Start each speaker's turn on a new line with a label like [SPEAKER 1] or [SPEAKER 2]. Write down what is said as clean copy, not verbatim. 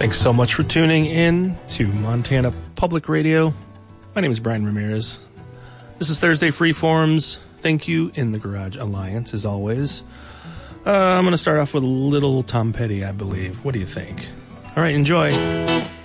[SPEAKER 1] Thanks so much for tuning in to Montana Public Radio. My name is Brian Ramirez. This is Thursday Freeforms. Thank you in the Garage Alliance, as always. I'm going to start off with a little Tom Petty, I believe. What do you think? All right, enjoy.